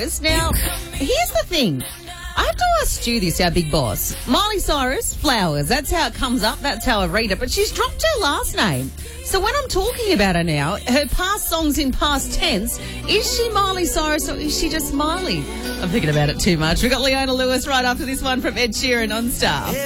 Cyrus. Now, here's the thing. I have to ask Stu this, our big boss. Miley Cyrus, Flowers. That's how it comes up. That's how I read it. But she's dropped her last name. So when I'm talking about her now, her past songs in past tense, is she Miley Cyrus or is she just Miley? I'm thinking about it too much. We've got Leona Lewis right after this one from Ed Sheeran on Star.